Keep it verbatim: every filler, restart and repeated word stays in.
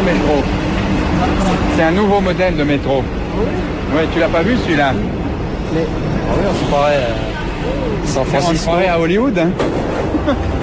métro. C'est un nouveau modèle de métro. Ouais, tu l'as pas vu celui-là? Mais... Ah oui, on se croirait euh, San On se Francisco. croirait à Hollywood, hein.